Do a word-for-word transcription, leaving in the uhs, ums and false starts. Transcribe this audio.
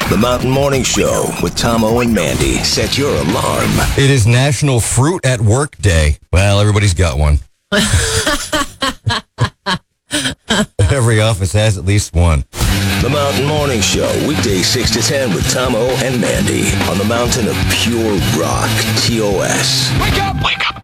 The Mountain Morning Show with Tomo and Mandy. Set your alarm. It is National Fruit at Work Day. Well, everybody's got one. Every office has at least one. The Mountain Morning Show, weekdays six to ten with Tomo and Mandy on the mountain of pure rock, T O S. Wake up! Wake up!